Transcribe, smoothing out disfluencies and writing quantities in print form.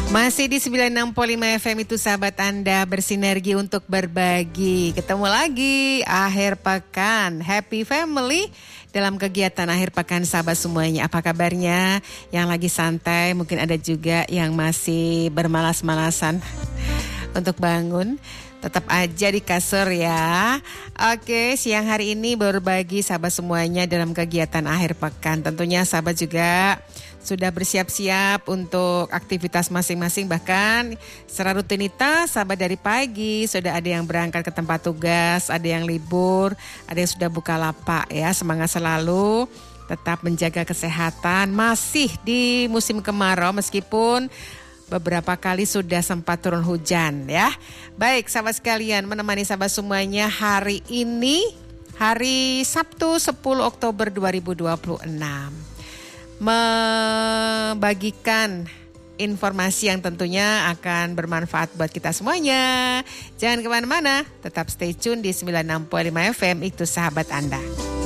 Masih di 96.5 FM itu sahabat Anda bersinergi untuk berbagi. Ketemu lagi akhir pekan. Happy Family dalam kegiatan akhir pekan sahabat semuanya. Apa kabarnya? Yang lagi santai, mungkin ada juga yang masih bermalas-malasan untuk bangun. Tetap aja di kasur ya. Oke, siang hari ini berbagi sahabat semuanya dalam kegiatan akhir pekan. Tentunya sahabat juga sudah bersiap-siap untuk aktivitas masing-masing. Bahkan secara rutinitas sahabat dari pagi sudah ada yang berangkat ke tempat tugas, ada yang libur, ada yang sudah buka lapak ya. Semangat selalu, tetap menjaga kesehatan. Masih di musim kemarau meskipun beberapa kali sudah sempat turun hujan ya. Baik sahabat sekalian, menemani sahabat semuanya hari ini, hari Sabtu 10 Oktober 2026. Membagikan informasi yang tentunya akan bermanfaat buat kita semuanya. Jangan kemana-mana, tetap stay tune di 96.5 FM, itu sahabat Anda.